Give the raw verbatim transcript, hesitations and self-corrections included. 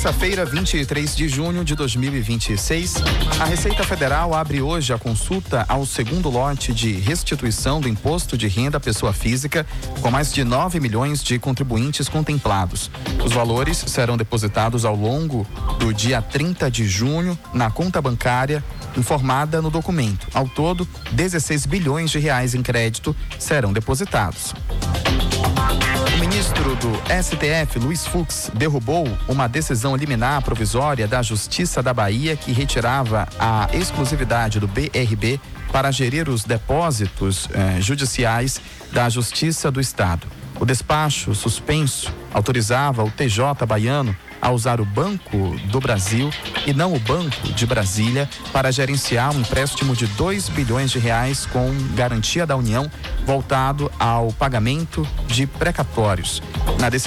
Terça-feira, vinte e três de junho de dois mil e vinte e seis, a Receita Federal abre hoje a consulta ao segundo lote de restituição do Imposto de Renda à Pessoa Física, com mais de nove milhões de contribuintes contemplados. Os valores serão depositados ao longo do dia trinta de junho na conta bancária informada no documento. Ao todo, dezesseis bilhões de reais em crédito serão depositados. O ministro do S T F, Luiz Fux, derrubou uma decisão liminar provisória da Justiça da Bahia que retirava a exclusividade do B R B para gerir os depósitos eh, judiciais da Justiça do Estado. O despacho suspenso autorizava o T J baiano a usar o Banco do Brasil e não o Banco de Brasília para gerenciar um empréstimo de dois bilhões de reais com garantia da União voltado ao pagamento de precatórios. Na decisão